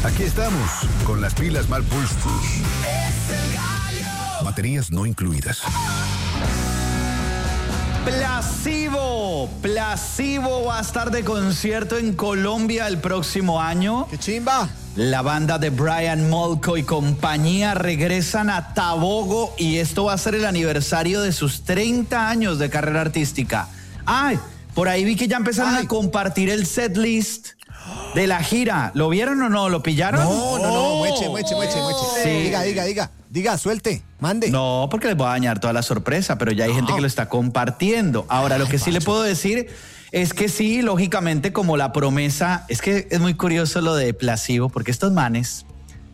Aquí estamos, con las pilas mal puestas. Baterías no incluidas. Placebo va a estar de concierto en Colombia el próximo año. ¡Qué chimba! La banda de Brian Molko y compañía regresan a Tabogo y esto va a ser el aniversario de sus 30 años de carrera artística. ¡Ay! Por ahí vi que ya empezaron a compartir el setlist de la gira. ¿Lo vieron o no? ¿Lo pillaron? No, mueche. Sí. Diga, suelte, mande. No, porque les voy a dañar toda la sorpresa, pero ya hay gente que lo está compartiendo. Ahora, lo que sí le puedo decir es que sí, lógicamente, como la promesa, es que es muy curioso lo de Placebo, porque estos manes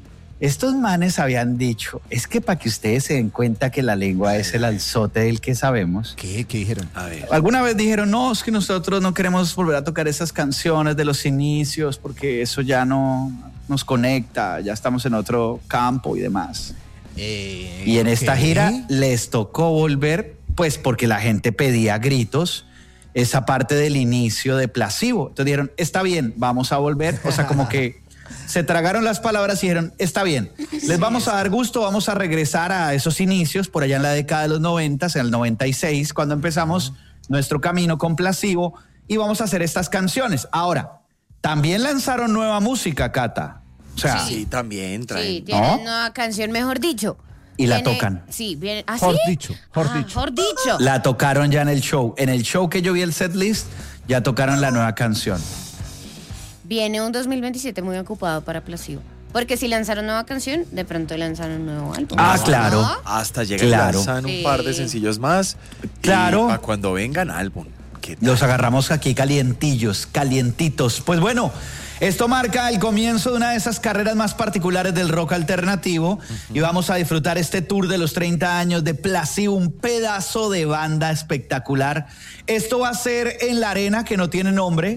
habían dicho, es que para que ustedes se den cuenta que la lengua es el alzote del que sabemos. ¿Qué dijeron? A ver. Alguna vez dijeron, no, es que nosotros no queremos volver a tocar esas canciones de los inicios porque eso ya no nos conecta, ya estamos en otro campo y demás. Y en esta gira les tocó volver, pues porque la gente pedía a gritos esa parte del inicio de Placebo. Entonces dijeron, está bien, vamos a volver. O sea, como que se tragaron las palabras y dijeron, está bien, les vamos a dar gusto, vamos a regresar a esos inicios por allá en la década de los 90, en el 96, cuando empezamos nuestro camino con Placebo y vamos a hacer estas canciones. Ahora, también lanzaron nueva música, Cata. O sea, Sí, también traen. Sí, tienen nueva canción, mejor dicho. Y la tocan. Sí, viene. ¿Ah, Mejor sí? dicho. Mejor dicho. la tocaron ya en el show. En el show que yo vi el setlist, ya tocaron la nueva canción. Viene un 2027 muy ocupado para Placebo. Porque si lanzaron nueva canción, de pronto lanzaron un nuevo álbum. Ah, claro. ¿No? Hasta llegan Claro. lanzan un par de sencillos más. Claro. Y para cuando vengan álbum. ¿Qué tal? Los agarramos aquí calientitos. Pues bueno, esto marca el comienzo de una de esas carreras más particulares del rock alternativo y vamos a disfrutar este tour de los 30 años de Placebo, un pedazo de banda espectacular. Esto va a ser en la arena que no tiene nombre.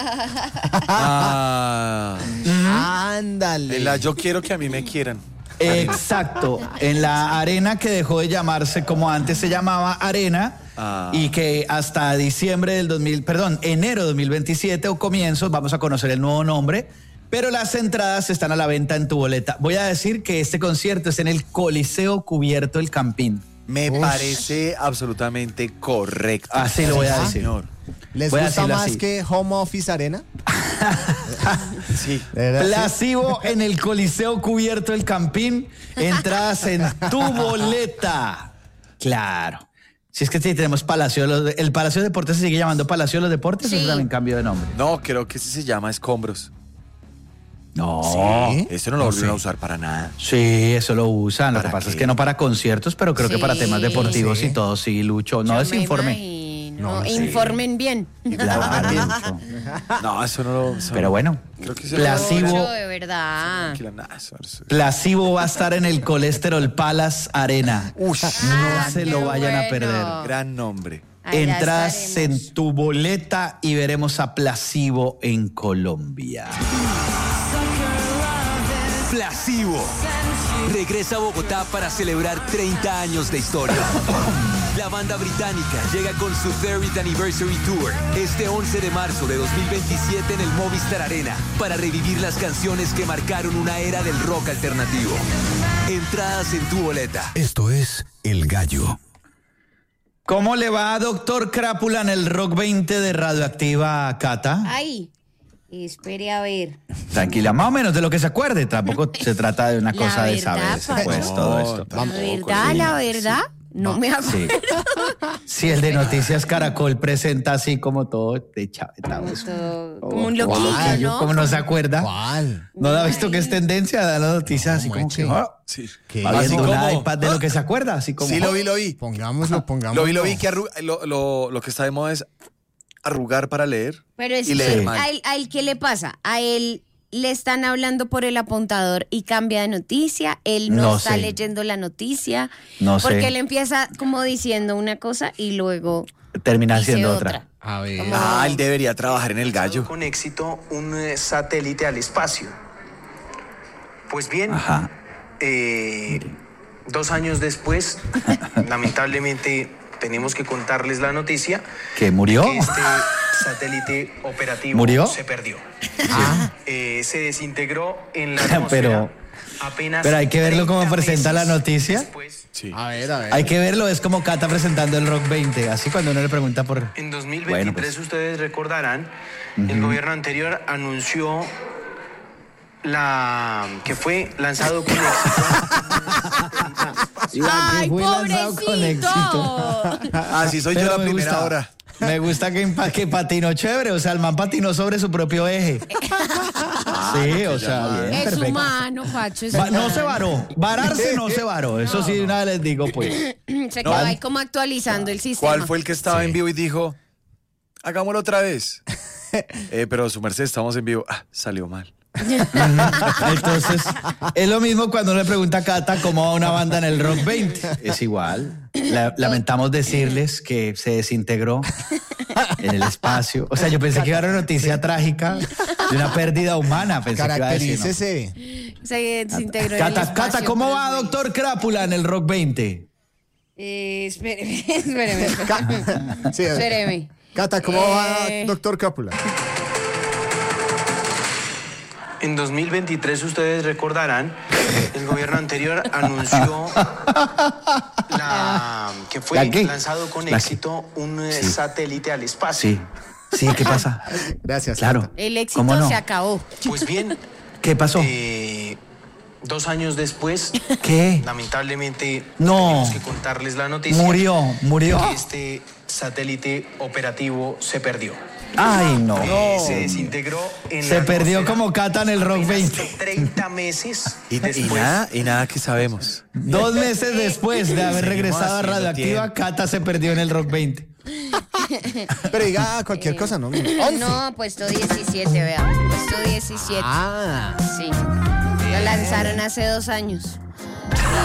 Ándale. Yo quiero que a mí me quieran. Exacto, en la arena que dejó de llamarse como antes se llamaba Arena. Y que hasta enero de 2027 o comienzos vamos a conocer el nuevo nombre, pero las entradas están a la venta en tu boleta. Voy a decir que este concierto es en el Coliseo Cubierto El Campín. Me parece absolutamente correcto. Así lo voy a decir. Señor. ¿Les Voy a gusta decirlo más así. que Home Office Arena? Sí. Placebo en el Coliseo Cubierto El Campín. Entradas en tu boleta. Claro. Si es que sí tenemos el Palacio de Deportes se sigue llamando Palacio de los Deportes, Sí. Eso también cambió de nombre. No, creo que ese se llama Escombros. No. ¿Sí? Ese no lo volvieron a usar para nada. Sí, eso lo usan. Lo que ¿Para pasa qué? es que no para conciertos, pero creo que para Sí. temas deportivos Sí. y todo, sí, Lucho. No Yo desinforme. me imagino. No, sí. Informen bien. Claro, Lucho. No, eso no lo. eso Pero no. bueno, Creo que se Placebo, Lucho, de verdad. Tranquila, nada, eso- Placebo va a estar en el Colesterol Palace Arena. No se lo qué vayan a bueno. perder. Gran nombre. Allá Entradas estaremos. en tu boleta y veremos a Placebo en Colombia. Placebo regresa a Bogotá para celebrar 30 años de historia. La banda británica llega con su 30th Anniversary Tour este 11 de marzo de 2027 en el Movistar Arena para revivir las canciones que marcaron una era del rock alternativo. Entradas en tu boleta. Esto es El Gallo. ¿Cómo le va a Doctor Crápula en el Rock 20 de Radioactiva, Cata? Ay, espere a ver. Tranquila, más o menos de lo que se acuerde. Tampoco se trata de una La cosa de verdad, saber, pues, Pacho. todo esto. La verdad, no me acuerdo. Sí. Sí, el de Noticias Caracol presenta así como todo de chavetado. Como un loquillo, ¿no? ¿Cómo no se acuerda? ¿Cuál? ¿No ha visto qué es tendencia? Da las noticias así como que... Sí. ¿Qué? Va Así viendo un como- iPad de lo que se acuerda, así como... Sí, lo vi. Pongámoslo. Lo vi que lo que está de moda es arrugar para leer. Pero es y leer que mal. a él, ¿qué le pasa? A él le están hablando por el apuntador y cambia de noticia. Él no, No está sé. leyendo la noticia. No sé. Porque él empieza como diciendo una cosa y luego Termina dice siendo otra. otra. A ver. Él debería trabajar en el gallo. Con éxito un satélite al espacio. Pues bien, Ajá. 2 años después, lamentablemente tenemos que contarles la noticia. ¿Que murió? Que este satélite operativo ¿Murió? se perdió. Se desintegró en la atmósfera. Pero hay que verlo como presenta la noticia. Después, Sí. A ver, a ver. Hay que verlo, es como Cata presentando el Rock 20. Así cuando uno le pregunta por... en 2023, Bueno, pues. ustedes recordarán, el gobierno anterior anunció que fue lanzado con éxito. ¡Ay, fue lanzado con éxito. pobrecito! Así soy yo Pero la me primera gusta. hora. Me gusta que patinó chévere, o sea, el man patinó sobre su propio eje. Sí, o sea, bien, Es perfecto. humano, Pacho. Es No humano. se varó, vararse no se varó, eso sí, una vez les digo, pues. Se quedó ahí como actualizando el sistema. ¿Cuál fue el que estaba en vivo y dijo, hagámoslo otra vez? Pero su merced, estamos en vivo. Ah, salió mal. Entonces, es lo mismo cuando uno le pregunta a Cata cómo va una banda en el Rock 20. Es igual. Lamentamos decirles que se desintegró en el espacio. O sea, yo pensé que iba a haber una noticia trágica de una pérdida humana. Pensé que iba a decir, ¿no? Caracterícese. Se desintegró en el Cata, espacio, ¿cómo va pero- Doctor Crápula en el Rock 20? Espéreme. Sí, a ver. Espéreme. Cata, ¿cómo va, doctor Cápula? En 2023, ustedes recordarán, el gobierno anterior anunció que fue ¿La qué? lanzado con ¿La qué? éxito un satélite al espacio. Sí. Sí, ¿qué pasa? Gracias. Claro. Cata. El éxito ¿Cómo no? se acabó. Pues bien, ¿Qué pasó? 2 años después, ¿Qué? lamentablemente, No. tenemos que contarles la noticia. Murió. Que este satélite operativo se perdió. Ay, no. Se desintegró en Se la perdió atmósfera como Cata en el Rock apenas 20. 30 meses Y después. nada que sabemos. 2 meses después de haber Seguimos regresado a haciendo Radioactiva, tiempo. Cata se perdió en el Rock 20. Pero diga cualquier cosa, ¿no? 11. No, puesto 17, vea. Puesto 17. Ah. Sí. Lo lanzaron hace 2 años.